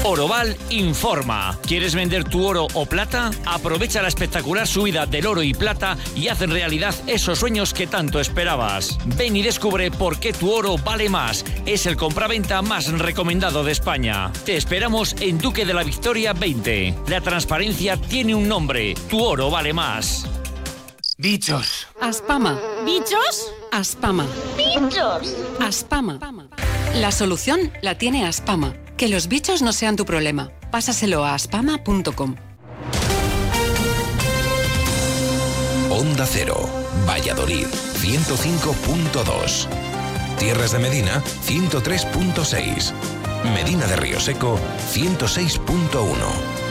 Oroval informa. ¿Quieres vender tu oro o plata? Aprovecha la espectacular subida del oro y plata y haz realidad esos sueños que tanto esperabas. Ven y descubre por qué tu oro vale más. Es el compraventa más recomendado de España. Te esperamos en Duque de la Victoria 20. La transparencia tiene un nombre. Tu oro vale más. Bichos. Aspama. ¿Bichos? Aspama. ¡Bichos! Aspama. La solución la tiene Aspama. Que los bichos no sean tu problema. Pásaselo a aspama.com. Onda Cero, Valladolid, 105.2. Tierras de Medina, 103.6. Medina de Río Seco, 106.1.